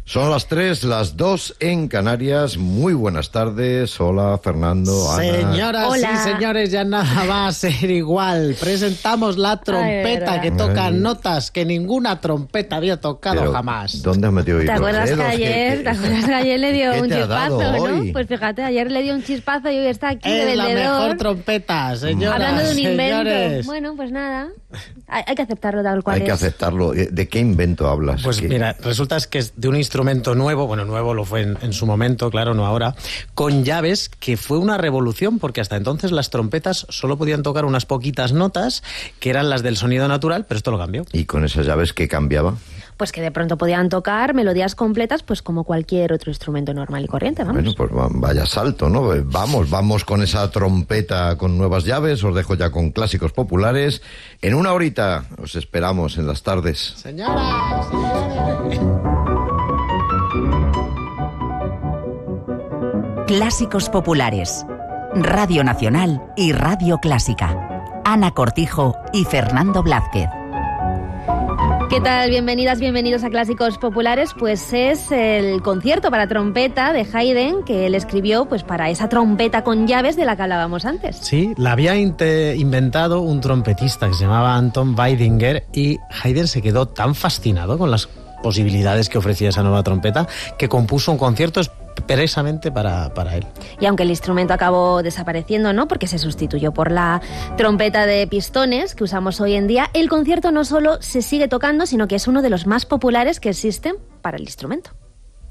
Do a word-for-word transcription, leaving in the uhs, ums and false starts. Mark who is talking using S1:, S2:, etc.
S1: Son las tres, las dos en Canarias. Muy buenas tardes. Hola, Fernando, Ana.
S2: Señoras
S3: Hola.
S2: y señores, ya nada va a ser igual. Presentamos la trompeta
S3: Ay,
S2: que
S1: ay.
S2: toca notas que ninguna trompeta había tocado
S1: Pero,
S2: jamás.
S1: ¿dónde has metido ahí
S3: ¿Te
S1: los
S3: acuerdas que
S1: dedos?
S3: ayer,
S1: ¿Qué-
S3: ¿te acuerdas que ayer le dio
S1: ¿Qué
S3: un
S1: te ha
S3: chispazo,
S1: dado
S3: ¿no?
S1: hoy?
S3: Pues fíjate, ayer le dio un chispazo y hoy está aquí de
S2: Es la
S3: vendedor.
S2: mejor trompeta, señoras,
S3: Hablando de un invento.
S2: señores.
S3: Bueno, pues nada. Hay, hay que aceptarlo tal cual
S1: Hay que
S3: es.
S1: aceptarlo. ¿De qué invento hablas?
S2: Pues
S1: ¿Qué-
S2: mira, resulta es que es de un instrumento nuevo, bueno, nuevo lo fue en, en su momento, claro, no ahora, con llaves, que fue una revolución, porque hasta entonces las trompetas solo podían tocar unas poquitas notas, que eran las del sonido natural, pero esto lo cambió.
S1: ¿Y con esas llaves qué cambiaba?
S3: Pues que de pronto podían tocar melodías completas, pues como cualquier otro instrumento normal y corriente, vamos.
S1: Bueno, pues va- vaya salto, ¿no? Eh, Vamos, vamos con esa trompeta con nuevas llaves. Os dejo ya con clásicos populares. En una horita os esperamos en las tardes.
S2: Señoras, señores.
S4: Clásicos populares. Radio Nacional y Radio Clásica. Ana Cortijo y Fernando Blázquez.
S3: ¿Qué tal? Bienvenidas, bienvenidos a Clásicos Populares. Pues es el concierto para trompeta de Haydn que él escribió pues para esa trompeta con llaves de la que hablábamos antes.
S2: Sí, la había inte- inventado un trompetista que se llamaba Anton Weidinger, y Haydn se quedó tan fascinado con las posibilidades que ofrecía esa nueva trompeta que compuso un concierto expresamente para, para él.
S3: Y aunque el instrumento acabó desapareciendo, ¿no? Porque se sustituyó por la trompeta de pistones que usamos hoy en día, el concierto no solo se sigue tocando, sino que es uno de los más populares que existen para el instrumento.